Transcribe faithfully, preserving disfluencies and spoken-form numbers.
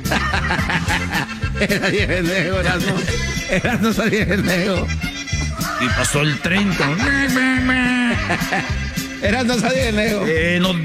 Era Diez Venego, era no. Era no salía Venego. Y pasó el tren. Con... Era no salía Venego. Eh, no,